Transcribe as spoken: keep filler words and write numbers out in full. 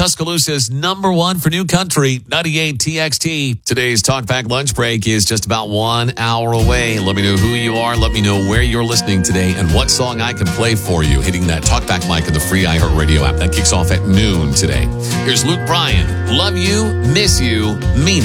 Tuscaloosa's number one for new country, ninety-eight T X T. Today's Talkback Lunch Break is just about one hour away. Let me know who you are. Let me know where you're listening today and what song I can play for you. Hitting that Talkback mic in the free iHeartRadio app. That kicks off at noon today. Here's Luke Bryan. Love you, miss you, mean it.